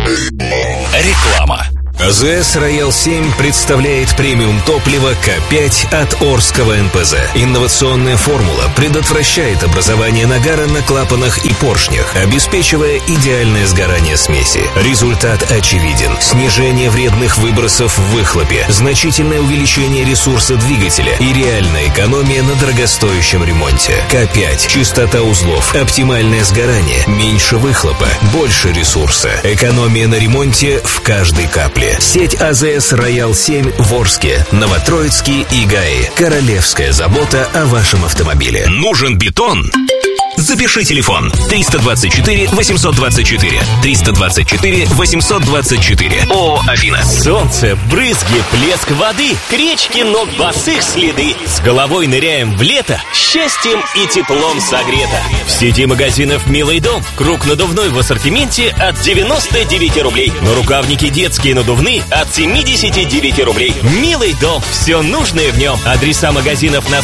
Реклама. АЗС «Роял-7» представляет премиум топлива К5 от Орского НПЗ. Инновационная формула предотвращает образование нагара на клапанах и поршнях, обеспечивая идеальное сгорание смеси. Результат очевиден. Снижение вредных выбросов в выхлопе, значительное увеличение ресурса двигателя и реальная экономия на дорогостоящем ремонте. К5. Чистота узлов, оптимальное сгорание, меньше выхлопа, больше ресурса. Экономия на ремонте в каждой капле. Сеть АЗС «Роял-7» в Орске, Новотроицке и ГАИ. Королевская забота о вашем автомобиле. Нужен бетон? Запиши телефон 324 824 324 824. ООО «Афина». Солнце, брызги, плеск воды, к речке ног босых следы. С головой ныряем в лето, счастьем и теплом согрето. В сети магазинов «Милый дом» круг надувной в ассортименте от 99 рублей. Но рукавники детские надувные от 79 рублей. «Милый дом» — все нужное в нем. Адреса магазинов на